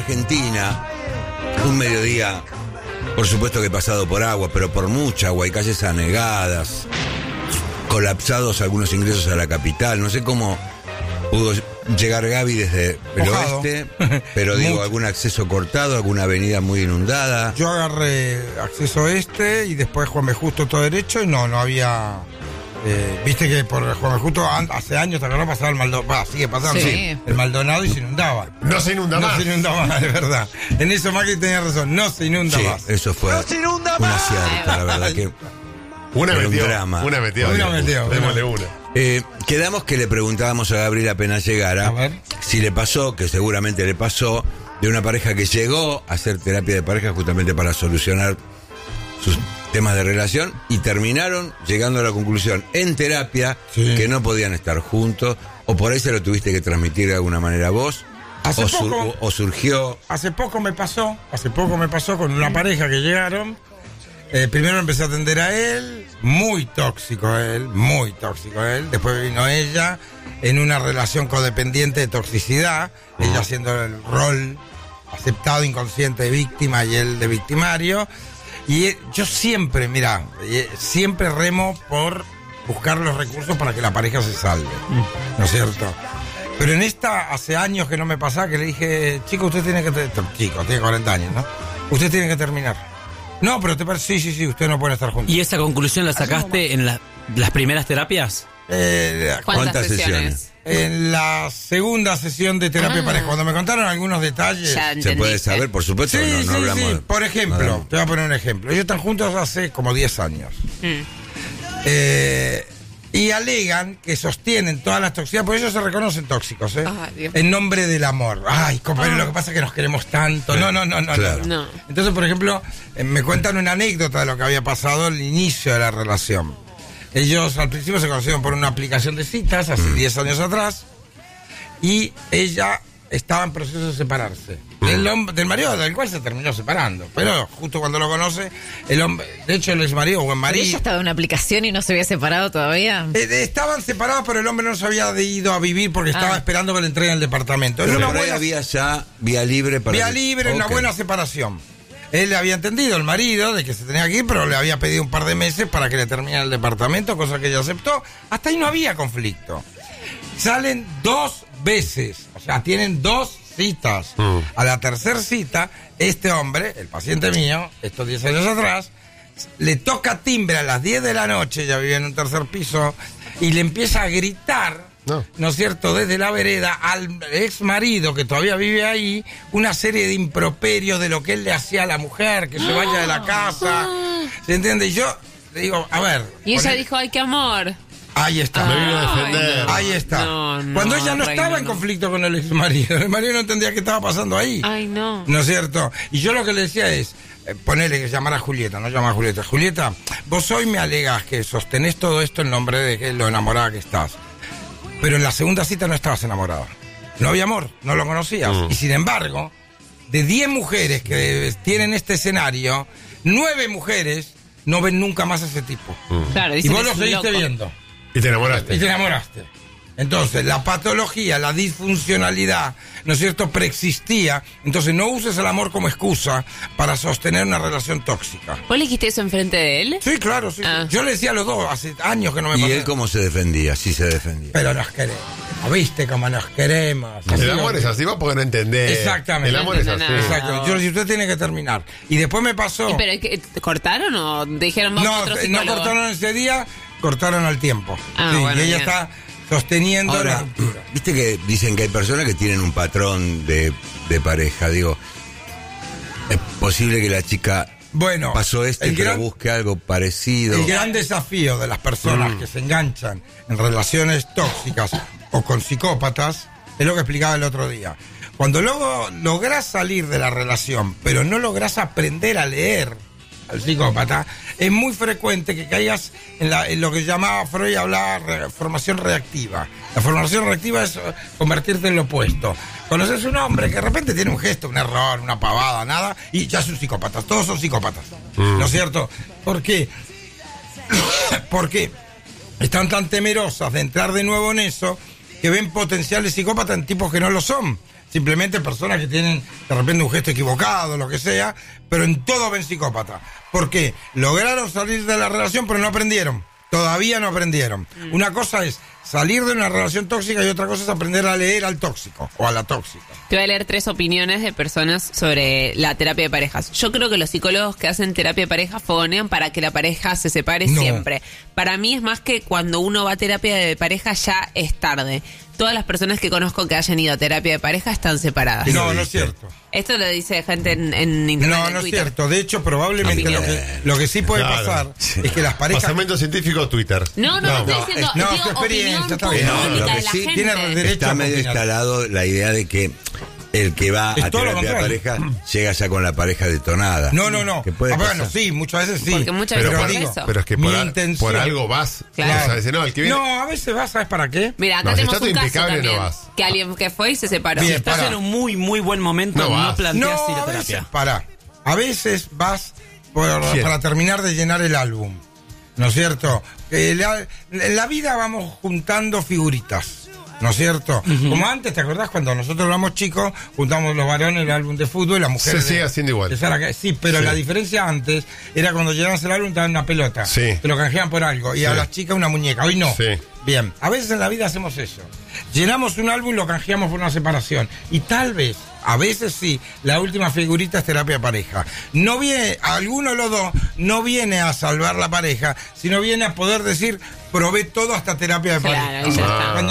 Argentina, un mediodía, por supuesto que he pasado por agua, pero por mucha agua, hay calles anegadas, colapsados algunos ingresos a la capital. No sé cómo pudo llegar Gaby desde el oeste, pero digo, algún acceso cortado, alguna avenida muy inundada. Yo agarré acceso oeste y después Juan B. Justo todo derecho y no había... viste que por Juan B. Justo hace años, ¿te acordás? Pasaba el Maldonado, sigue pasando, Sí. el Maldonado y se inundaba. No se inunda más. No se inunda más, de verdad. En eso Macri tenía razón, no se inunda Sí, más. eso fue un acierto, la verdad que... Una Era un metió. drama. Una metió. Una metió. Démosle una. Quedamos que le preguntábamos a Gabriel apenas llegara A ver. si le pasó, que seguramente le pasó, de una pareja que llegó a hacer terapia de pareja justamente para solucionar sus temas de relación y terminaron llegando a la conclusión en terapia que no podían estar juntos, o por ahí se lo tuviste que transmitir de alguna manera vos, Hace poco- o surgió... Hace poco me pasó con una pareja que llegaron. Primero empecé a atender a él, muy tóxico él. Después vino ella en una relación codependiente de toxicidad, ella haciendo el rol aceptado, inconsciente de víctima y él de victimario. Y yo siempre, siempre remo por buscar los recursos para que la pareja se salve, ¿no es cierto? Pero en esta, hace años que no me pasaba, que le dije, chico, usted tiene que... Chico, tiene 40 años, ¿no? Usted tiene que terminar. No, pero te parece, sí, ustedes no pueden estar juntos. ¿Y esa conclusión la sacaste en las primeras terapias? ¿Cuántas sesiones? En la segunda sesión de terapia pareja, cuando me contaron algunos detalles... Ya Se entendiste. puede saber, por supuesto, Sí, no hablamos... sí. Por ejemplo, no. te voy a poner un ejemplo. Ellos están juntos hace como 10 años. Y alegan que sostienen todas las toxicidades, porque ellos se reconocen tóxicos, Ay, Dios. en nombre del amor. Ay, pero lo que pasa es que nos queremos tanto. No. Claro. No. Entonces, por ejemplo, me cuentan una anécdota de lo que había pasado al inicio de la relación. Ellos al principio se conocieron por una aplicación de citas, hace 10 años atrás, y ella estaba en proceso de separarse. Del marido del cual se terminó separando. Pero justo cuando lo conoce, el hombre, de hecho el ex marido, buen ¿Pero marido... ella estaba en una aplicación y no se había separado todavía? Estaban separados, pero el hombre no se había ido a vivir porque estaba esperando que le entreguen el departamento. Era Pero una por ahí buena, había ya vía libre para... una Ok. buena separación. Él le había entendido, el marido, de que se tenía que ir, pero le había pedido un par de meses para que le terminara el departamento, cosa que ella aceptó. Hasta ahí no había conflicto. Salen 2 veces, o sea, tienen 2 citas. A la tercera cita, este hombre, el paciente mío, estos 10 años atrás, le toca timbre a las 10 de la noche, ya vivía en un tercer piso, y le empieza a gritar, ¿no es cierto?, desde la vereda al ex marido que todavía vive ahí, una serie de improperios de lo que él le hacía a la mujer, que se vaya de la casa. ¿Se entiende? Y yo le digo, a ver. Y ella poné- dijo, ay, qué amor. Ahí está. Me vino a defender. Ahí está. No, Cuando ella no Reina, estaba en no. conflicto con el ex marido, el marido no entendía qué estaba pasando ahí. Ay, no. ¿No es cierto? Y yo lo que le decía es, ponele que llamara a Julieta, no llama a Julieta. Julieta, vos hoy me alegás que sostenés todo esto en nombre de que lo enamorada que estás. Pero en la segunda cita no estabas enamorada. No había amor, no lo conocías. Y sin embargo, de 10 mujeres que tienen este escenario, 9 mujeres no ven nunca más a ese tipo. Claro, Y dicen vos que lo es un seguiste loco. viendo. Y te enamoraste. Y te enamoraste. Entonces, la patología, la disfuncionalidad, ¿no es cierto?, preexistía. Entonces, no uses el amor como excusa para sostener una relación tóxica. ¿Vos le dijiste eso enfrente de él? Sí, claro, sí. Ah. Yo le decía a los dos, hace años que no me ¿Y pasaba. él cómo se defendía? Sí se defendía. Pero nos queremos. ¿Viste cómo nos queremos? Así El amor es así, vos porque no entendés. Exactamente. El amor es No así. entendés nada. Exacto. Yo le dije, usted tiene que terminar. Y después me pasó... ¿Pero te cortaron o te dijeron vos No, otro no psicólogo? cortaron ese día, cortaron al tiempo. Ah, Sí, bueno, y ella bien. está sosteniendo la Ahora, ruptura. viste que dicen que hay personas que tienen un patrón de pareja. Digo, es posible que la chica Bueno, pasó pero busque algo parecido. El gran desafío de las personas que se enganchan en relaciones tóxicas o con psicópatas es lo que explicaba el otro día. Cuando luego lográs salir de la relación, pero no lográs aprender a leer al psicópata, es muy frecuente que caigas en lo que llamaba Freud, hablaba formación reactiva. La formación reactiva es convertirte en lo opuesto. Conoces un hombre que de repente tiene un gesto, un error, una pavada, nada, y ya es un psicópata. Todos son psicópatas. ¿No es cierto? ¿Por qué? Porque están tan temerosas de entrar de nuevo en eso que ven potenciales psicópatas en tipos que no lo son. simplemente personas que tienen de repente un gesto equivocado, lo que sea, pero en todo ven psicópata. ¿Por qué? Lograron salir de la relación, pero no aprendieron. Todavía no aprendieron. Una cosa es salir de una relación tóxica y otra cosa es aprender a leer al tóxico o a la tóxica. Te voy a leer 3 opiniones de personas sobre la terapia de parejas. Yo creo que los psicólogos que hacen terapia de pareja fogonean para que la pareja se separe siempre. Para mí es más que cuando uno va a terapia de pareja ya es tarde. Todas las personas que conozco que hayan ido a terapia de pareja están separadas. No, no es cierto. Esto lo dice gente en internet. No, en no es Twitter. cierto. De hecho, probablemente lo que sí puede Claro. pasar es que las parejas... Basamento científico Twitter. No estoy diciendo, no, digo su experiencia, opinión está bien. No, pública lo que de la sí gente. tiene derecho Está a medio opinar. instalado la idea de que el que va Es a todo lo terapia de contrario. pareja llega ya con la pareja detonada. No. Que puede Bueno, pasar. sí, muchas veces sí. Porque muchas Pero, veces por, por digo, eso. pero es que Mi por, intención. por algo vas. Claro. O sea, dice, no, el que viene. No, a veces vas, ¿sabes para qué? Mira, acá No, si tenemos está un todo caso impecable, también. no vas. Que alguien que fue y se separó. Bien, Estás pará. en un muy, muy buen momento, No no, vas. planteas ir No, a a veces, terapia. a veces vas Bien. para terminar de llenar el álbum, ¿no es cierto? En la vida vamos juntando figuritas, ¿no es cierto? Como antes, ¿te acordás cuando nosotros éramos chicos, juntamos los varones el álbum de fútbol y las mujeres... Se sigue haciendo igual. Sí, pero Sí. la diferencia antes era cuando llenabas el álbum te daban una pelota, Sí. te lo canjeaban por algo, y a Sí. las chicas una muñeca, hoy no. Sí. Bien, a veces en la vida hacemos eso. Llenamos un álbum y lo canjeamos por una separación. Y tal vez, a veces sí, la última figurita es terapia de pareja. No viene, alguno de los dos no viene a salvar la pareja, sino viene a poder decir, probé todo hasta terapia de pareja. Claro, y ya está. Cuando